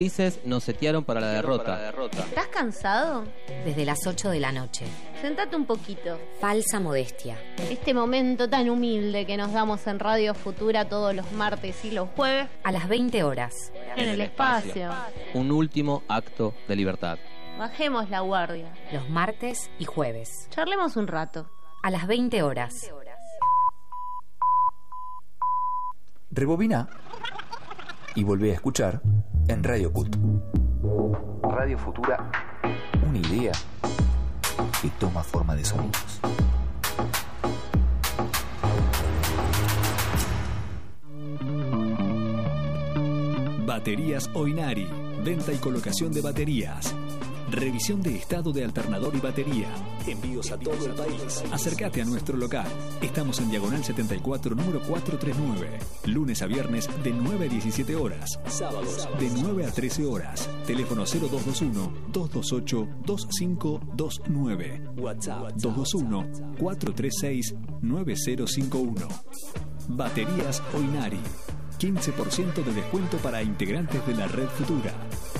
Nos setearon para la derrota. ¿Estás cansado? Desde las 8 de la noche. Sentate un poquito. Falsa modestia. Este momento tan humilde que nos damos en Radio Futura todos los martes y los jueves. A las 20 horas. En el espacio. Un último acto de libertad. Bajemos la guardia. Los martes y jueves. Charlemos un rato. A las 20 horas. Rebobina y volví a escuchar en Radio Cut. Radio Futura, una idea que toma forma de sonidos. Baterías Oinari, venta y colocación de baterías. Revisión de estado de alternador y batería. Envíos a todo el país. Acércate a nuestro local. Estamos en Diagonal 74, número 439. Lunes a viernes de 9 a 17 horas. Sábados de 9 a 13 horas. Teléfono 0221-228-2529. WhatsApp 221-436-9051. Baterías Oinari. 15% de descuento para integrantes de la Red Futura.